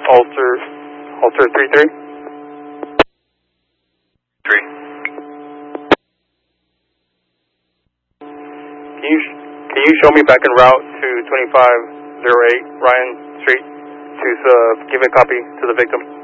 Alter 33. 3. Can you show me back en route to 2508 Ryan Street to give a copy to the victim?